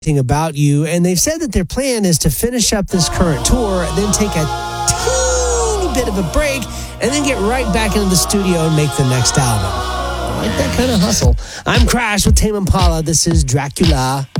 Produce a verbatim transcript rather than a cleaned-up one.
Everything About You, and they've said that their plan is to finish up this current tour, then take a teeny bit of a break, and then get right back into the studio and make the next album. I like that kind of hustle. I'm Crash with Tame Impala. This is Dracula.